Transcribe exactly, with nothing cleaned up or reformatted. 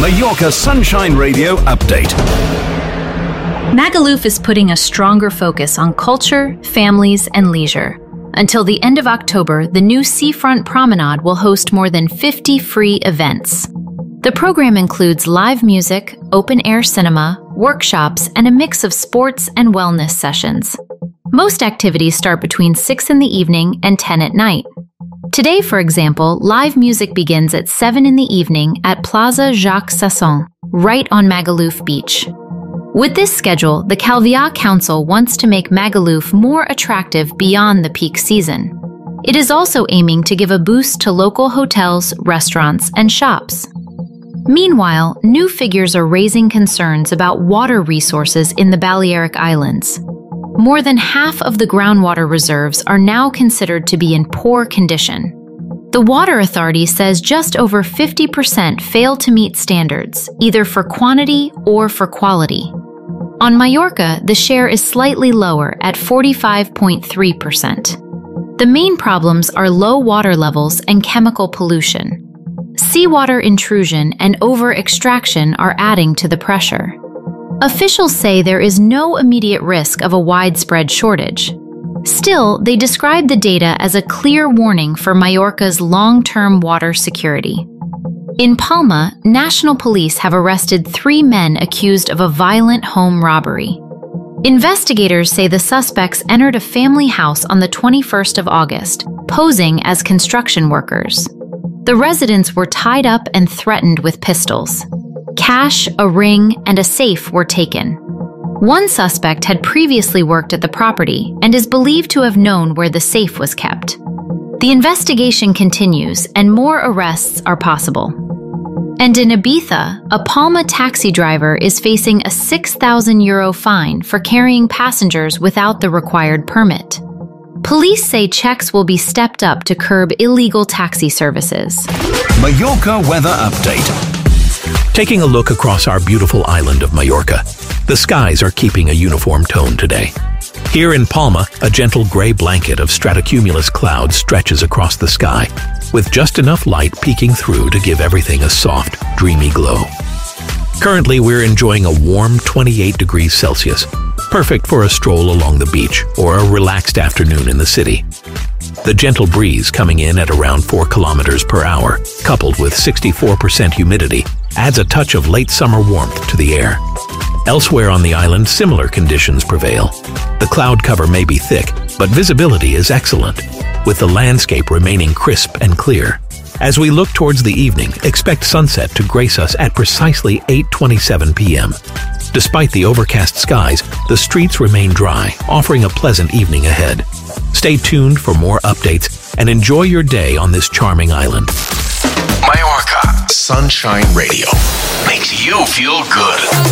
Mallorca Sunshine Radio update. Magaluf is putting a stronger focus on culture, families, and leisure. Until the end of October, the new Seafront Promenade will host more than fifty free events. The program includes live music, open-air cinema, workshops, and a mix of sports and wellness sessions. Most activities start between six in the evening and ten at night. Today, for example, live music begins at seven in the evening at Plaza Jacques Sasson, right on Magaluf Beach. With this schedule, the Calvià Council wants to make Magaluf more attractive beyond the peak season. It is also aiming to give a boost to local hotels, restaurants, and shops. Meanwhile, new figures are raising concerns about water resources in the Balearic Islands. More than half of the groundwater reserves are now considered to be in poor condition. The Water Authority says just over fifty percent fail to meet standards, either for quantity or for quality. On Mallorca, the share is slightly lower at forty-five point three percent. The main problems are low water levels and chemical pollution. Seawater intrusion and over-extraction are adding to the pressure. Officials say there is no immediate risk of a widespread shortage. Still, they describe the data as a clear warning for Mallorca's long-term water security. In Palma, national police have arrested three men accused of a violent home robbery. Investigators say the suspects entered a family house on the twenty-first of August, posing as construction workers. The residents were tied up and threatened with pistols. Cash, a ring, and a safe were taken. One suspect had previously worked at the property and is believed to have known where the safe was kept. The investigation continues and more arrests are possible. And in Ibiza, a Palma taxi driver is facing a six thousand euro fine for carrying passengers without the required permit. Police say checks will be stepped up to curb illegal taxi services. Mallorca weather update. Taking a look across our beautiful island of Mallorca, the skies are keeping a uniform tone today. Here in Palma, a gentle gray blanket of stratocumulus clouds stretches across the sky, with just enough light peeking through to give everything a soft, dreamy glow. Currently, we're enjoying a warm twenty-eight degrees Celsius, perfect for a stroll along the beach or a relaxed afternoon in the city. The gentle breeze coming in at around four kilometers per hour, coupled with sixty-four percent humidity, adds a touch of late summer warmth to the air. Elsewhere on the island, similar conditions prevail. The cloud cover may be thick, but visibility is excellent, with the landscape remaining crisp and clear. As we look towards the evening, expect sunset to grace us at precisely eight twenty-seven p m Despite the overcast skies, the streets remain dry, offering a pleasant evening ahead. Stay tuned for more updates and enjoy your day on this charming island. Mallorca Sunshine Radio makes you feel good.